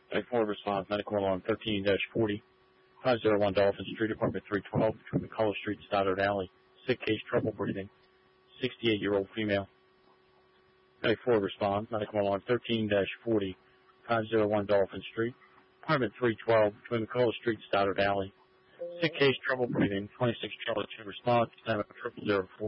4 response, medical alarm 13-40, 501 Dolphin Street, apartment 312, between McCullough Street, Stoddard Alley. Sick case, trouble breathing, 68-year-old female. 4 response, medical alarm 13-40, 501 Dolphin Street, apartment 312, between McCullough Street, Stoddard Alley. Sick case, trouble breathing, 26 Charlie 2 response, 00004.